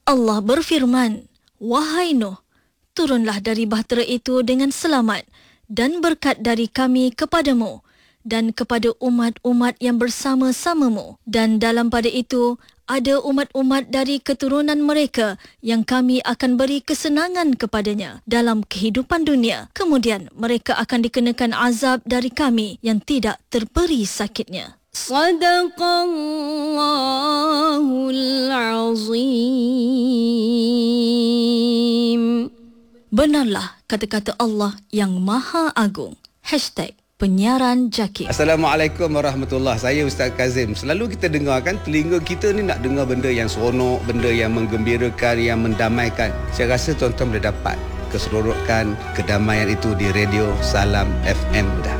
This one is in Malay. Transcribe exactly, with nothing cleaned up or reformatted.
Allah berfirman, "Wahai Nuh, turunlah dari bahtera itu dengan selamat dan berkat dari kami kepadamu dan kepada umat-umat yang bersama-samamu. Dan dalam pada itu ada umat-umat dari keturunan mereka yang kami akan beri kesenangan kepadanya dalam kehidupan dunia. Kemudian mereka akan dikenakan azab dari kami yang tidak terperi sakitnya." Sadaqallahul Azim. Benarlah kata-kata Allah yang Maha Agung. Hashtag Penyiaran Jakib. Assalamualaikum warahmatullahi. Saya Ustaz Kazim. Selalu kita dengar kan, telinga kita ni nak dengar benda yang seronok, benda yang menggembirakan, yang mendamaikan. Saya rasa tuan-tuan boleh dapat keseronokan, kedamaian itu di radio Salam F M dah.